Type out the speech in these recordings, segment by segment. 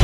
to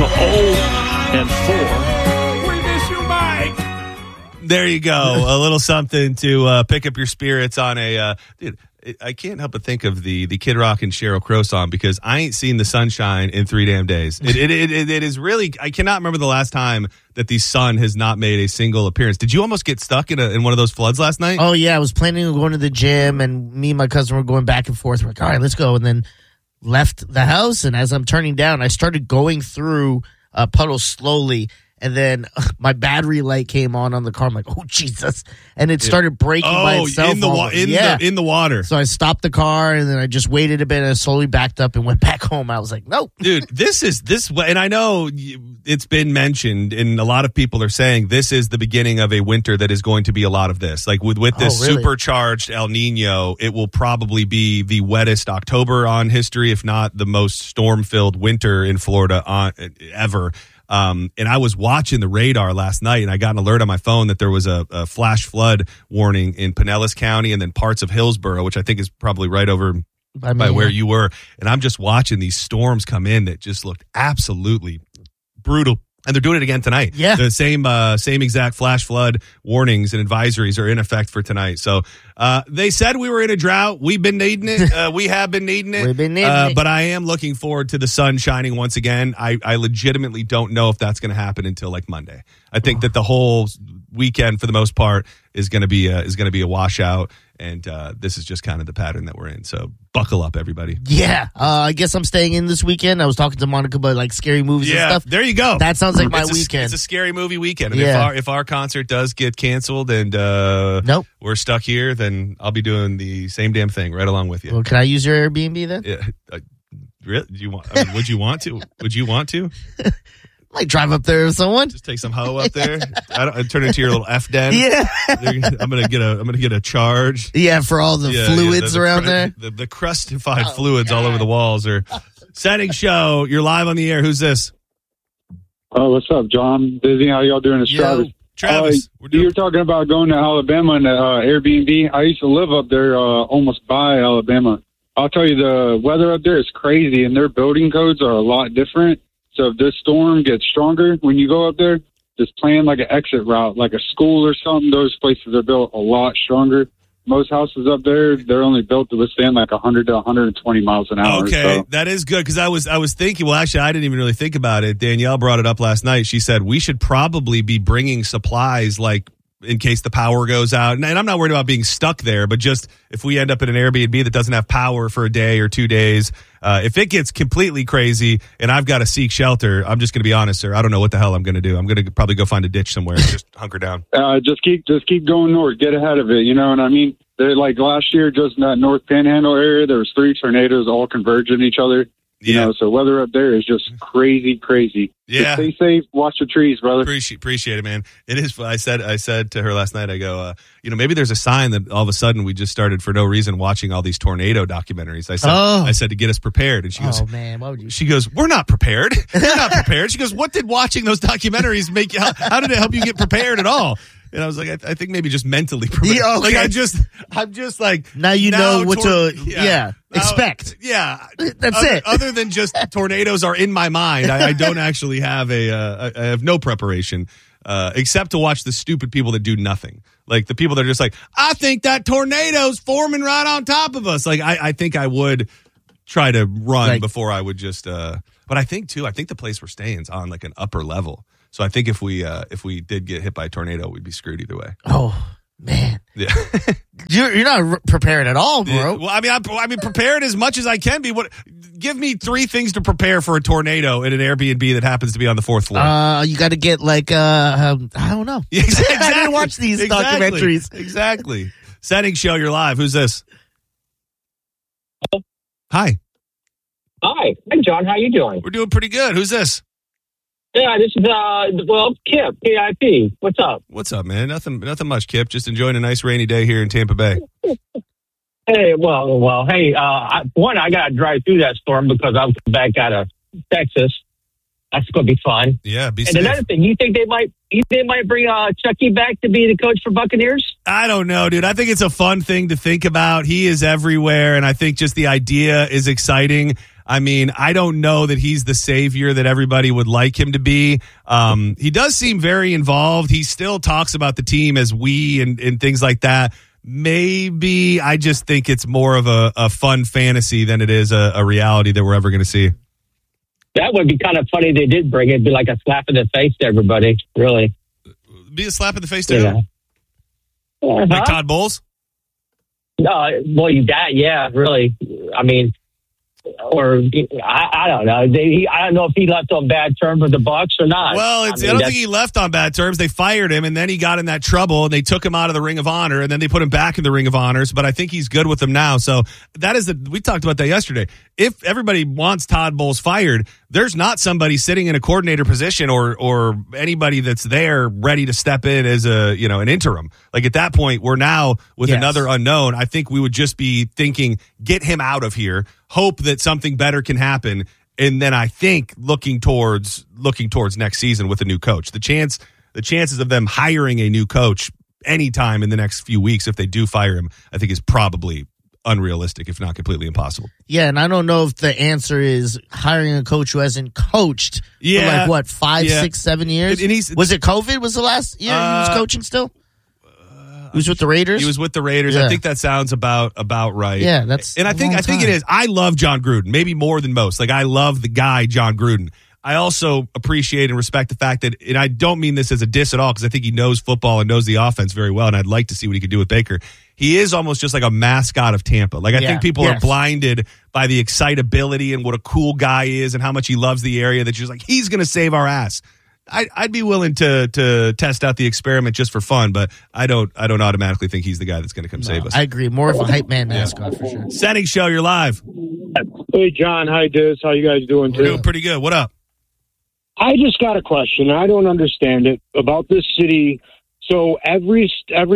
0-4. We miss you, Mike. There you go. A little something to pick up your spirits on a dude. I can't help but think of the Kid Rock and Sheryl Crow song because I ain't seen the sunshine in 3 damn days. It is really, I cannot remember the last time that the sun has not made a single appearance. Did you almost get stuck in one of those floods last night? Oh, yeah. I was planning on going to the gym, and me and my cousin were going back and forth. We're like, all right, let's go. And then left the house, and as I'm turning down, I started going through puddles slowly. And then my battery light came on the car. I'm like, oh, Jesus. And it started breaking by itself. In the water. So I stopped the car, and then I just waited a bit, and I slowly backed up and went back home. I was like, nope. Dude, this, and I know it's been mentioned, and a lot of people are saying this is the beginning of a winter that is going to be a lot of this. Like with this supercharged El Nino, it will probably be the wettest October on history, if not the most storm-filled winter in Florida ever. And I was watching the radar last night, and I got an alert on my phone that there was a flash flood warning in Pinellas County and then parts of Hillsborough, which I think is probably right over by where you were. And I'm just watching these storms come in that just looked absolutely brutal. And they're doing it again tonight. Yeah. The same exact flash flood warnings and advisories are in effect for tonight. So they said we were in a drought. We've been needing it. We have been needing it. We've been needing it. But I am looking forward to the sun shining once again. I legitimately don't know if that's going to happen until like Monday. I think that the whole weekend, for the most part, is going to be a washout. And this is just kind of the pattern that we're in. So buckle up, everybody. Yeah. I guess I'm staying in this weekend. I was talking to Monica about like scary movies and stuff. There you go. That sounds like my weekend. It's a scary movie weekend. And Yeah. if our concert does get canceled and we're stuck here, then I'll be doing the same damn thing right along with you. Well, can I use your Airbnb then? Yeah. Really? Would you want to? Would you want to? I might drive up there with someone. Just take some hoe up there. I'd turn into your little F den. Yeah. I'm gonna get a charge. Yeah, for all the fluids around there. The crustified fluids all over the walls. Or setting show. You're live on the air. Who's this? Oh, what's up, John? Busy. How y'all doing? It's Travis. Travis. You're talking about going to Alabama and Airbnb. I used to live up there, almost by Alabama. I'll tell you, the weather up there is crazy, and their building codes are a lot different. So if this storm gets stronger, when you go up there, just plan like an exit route, like a school or something. Those places are built a lot stronger. Most houses up there, they're only built to withstand like 100 to 120 miles an hour. Okay, so. That is good because I was thinking. Well, actually, I didn't even really think about it. Danielle brought it up last night. She said we should probably be bringing supplies like in case the power goes out. And I'm not worried about being stuck there, but just if we end up in an Airbnb that doesn't have power for a day or 2 days, if it gets completely crazy and I've got to seek shelter, I'm just going to be honest, sir. I don't know what the hell I'm going to do. I'm going to probably go find a ditch somewhere and just hunker down. Just keep going north. Get ahead of it. You know what I mean? They're like last year, just in that North Panhandle area, there was 3 tornadoes all converging each other. You know, so weather up there is just crazy. Yeah. Just stay safe. Watch the trees, brother. Appreciate it, man. It is. I said to her last night, I go, maybe there's a sign that all of a sudden we just started for no reason watching all these tornado documentaries. I said to get us prepared. And she goes, oh man, why would you? She goes, we're not prepared. We're not prepared. She goes, what did watching those documentaries make you? How did it help you get prepared at all? And I was like, I think maybe just mentally prepared. Yeah, okay. Like I'm just like now you know what to expect. Yeah, that's it. Other than just tornadoes are in my mind, I don't actually have I have no preparation except to watch the stupid people that do nothing. Like the people that are just like, I think that tornado's forming right on top of us. Like I think I would try to run before I would just. But I think the place we're staying is on like an upper level. So I think if we did get hit by a tornado, we'd be screwed either way. Oh man, yeah, you're not prepared at all, bro. Yeah. Well, I mean, prepared as much as I can be. What? Give me 3 things to prepare for a tornado in an Airbnb that happens to be on the 4th floor. You got to get like I don't know. Exactly. I didn't watch these documentaries. Exactly. Setting show. You're live. Who's this? Hi. Hi, John. How you doing? We're doing pretty good. Who's this? Yeah, this is Kip, KIP. What's up? What's up, man? Nothing much, Kip. Just enjoying a nice rainy day here in Tampa Bay. Hey, hey, I got to drive through that storm because I'm back out of Texas. That's going to be fun. Yeah, be and safe. Another thing, you think they might bring Chucky back to be the coach for Buccaneers? I don't know, dude. I think it's a fun thing to think about. He is everywhere, and I think just the idea is exciting. I mean, I don't know that he's the savior that everybody would like him to be. He does seem very involved. He still talks about the team as we and things like that. Maybe I just think it's more of a fun fantasy than it is a reality that we're ever going to see. That would be kind of funny. They did bring it. It'd be like a slap in the face to everybody, really. Be a slap in the face to him? Like Todd Bowles? Well, yeah, really. I mean, or I don't know. I don't know if he left on bad terms with the Bucs or not. Well, I don't think he left on bad terms. They fired him, and then he got in that trouble, and they took him out of the Ring of Honor, and then they put him back in the Ring of Honors. But I think he's good with them now. So that is we talked about that yesterday. If everybody wants Todd Bowles fired, there's not somebody sitting in a coordinator position or anybody that's there ready to step in as an interim. Like at that point, we're now with another unknown. I think we would just be thinking, get him out of here, hope that something better can happen, and then I think looking towards next season with a new coach. The chances of them hiring a new coach anytime in the next few weeks, if they do fire him, I think is probably unrealistic, if not completely impossible. Yeah, and I don't know if the answer is hiring a coach who hasn't coached for 5, 6, 7 years. Was it COVID? Was the last year he was coaching still? He was with the Raiders? He was with the Raiders. Yeah. I think that sounds about right. Yeah, I think it is. I love John Gruden, maybe more than most. Like, I love the guy, John Gruden. I also appreciate and respect the fact that, and I don't mean this as a diss at all, because I think he knows football and knows the offense very well, and I'd like to see what he could do with Baker. He is almost just like a mascot of Tampa. Like, I think people are blinded by the excitability and what a cool guy is and how much he loves the area, that you're just like, he's going to save our ass. I'd be willing to test out the experiment just for fun, but I don't automatically think he's the guy that's going to come save us. I agree. More of a hype man mascot for sure. Setting Show, you're live. Hey, John. Hi, Diz. How you guys doing today? We're doing pretty good. What up? I just got a question. I don't understand it about this city. So every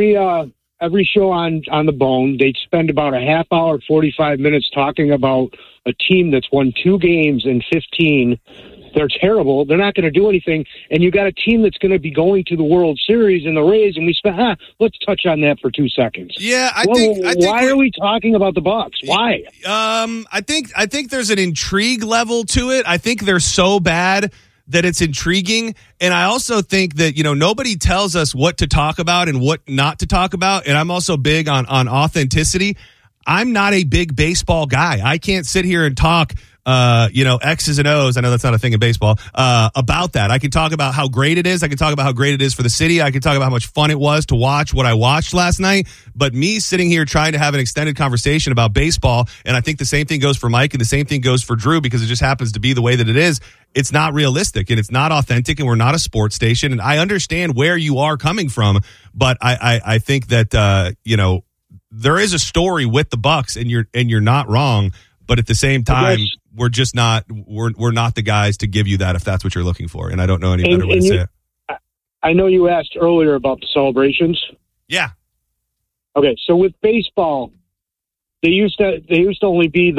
show on the Bone, they'd spend about a half hour, 45 minutes talking about a team that's won 2 games in 15. They're terrible. They're not going to do anything. And you got a team that's going to be going to the World Series in the Rays, and we spent, let's touch on that for 2 seconds. Yeah, I think why are we talking about the Bucs? Why? I think there's an intrigue level to it. I think they're so bad that it's intriguing. And I also think that, nobody tells us what to talk about and what not to talk about. And I'm also big on authenticity. I'm not a big baseball guy. I can't sit here and talk, X's and O's. I know that's not a thing in baseball, about that. I can talk about how great it is. I can talk about how great it is for the city. I can talk about how much fun it was to watch what I watched last night. But me sitting here trying to have an extended conversation about baseball, and I think the same thing goes for Mike and the same thing goes for Drew, because it just happens to be the way that it is. It's not realistic and it's not authentic, and we're not a sports station. And I understand where you are coming from, but I think that, there is a story with the Bucs, and you're not wrong. But at the same time, we're just not we're not the guys to give you that if that's what you're looking for. And I don't know any better way to say it. I know you asked earlier about the celebrations. Yeah. Okay, so with baseball, there used to only be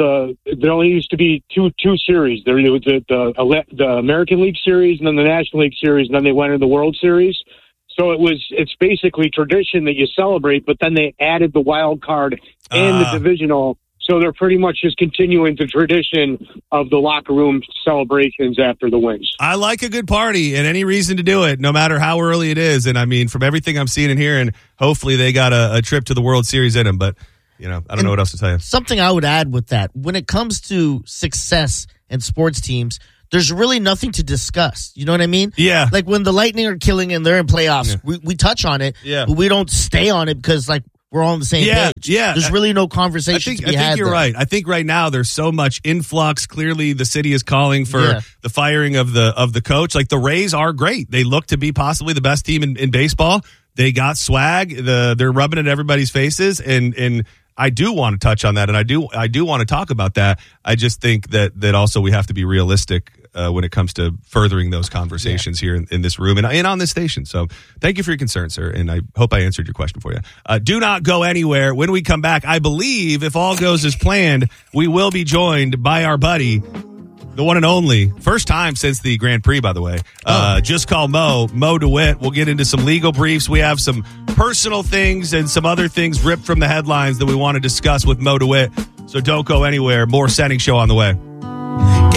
two series. There was the American League Series and then the National League Series, and then they went into the World Series. So it's basically tradition that you celebrate, but then they added the wild card and the divisional. So they're pretty much just continuing the tradition of the locker room celebrations after the wins. I like a good party and any reason to do it, no matter how early it is. And I mean, from everything I'm seeing and hearing, hopefully they got a trip to the World Series in them. But, I don't know what else to tell you. Something I would add with that, when it comes to success in sports teams, there's really nothing to discuss. You know what I mean? Yeah. Like when the Lightning are killing and they're in playoffs, we touch on it, but we don't stay on it because, we're all on the same page. Yeah. There's really no conversation to be had. I think you're right. I think right now there's so much influx. Clearly the city is calling for the firing of the coach. Like, the Rays are great. They look to be possibly the best team in baseball. They got swag. They're rubbing it in everybody's faces. And I do want to touch on that. And I do want to talk about that. I just think that also we have to be realistic when it comes to furthering those conversations here in this room and on this station. So thank you for your concern, sir, and I hope I answered your question for you. Do not go anywhere. When we come back, I believe, if all goes as planned, we will be joined by our buddy, the one and only, first time since the Grand Prix, by the way. Just call Mo DeWitt. We'll get into some legal briefs. We have some personal things and some other things ripped from the headlines that we want to discuss with Mo DeWitt. So don't go anywhere. More Setting Show on the way.